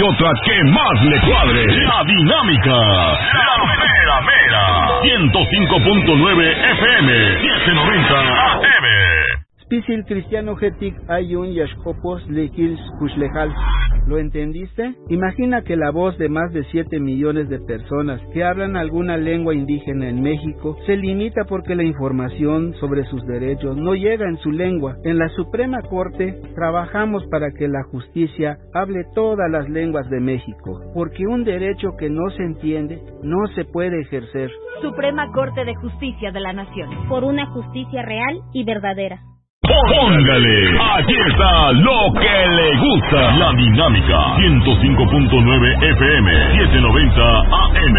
otra que más le cuadre. La dinámica. La mera mera. 105.9 FM. 790 AM. Spisil cristiano getic ayun yashkopos lekils pushlejal. ¿Lo entendiste? Imagina que la voz de más de 7 millones de personas que hablan alguna lengua indígena en México se limita porque la información sobre sus derechos no llega en su lengua. En la Suprema Corte trabajamos para que la justicia hable todas las lenguas de México, porque un derecho que no se entiende no se puede ejercer. Suprema Corte de Justicia de la Nación. Por una justicia real y verdadera. Póngale, aquí está lo que le gusta. La dinámica, 105.9 FM, 790 AM.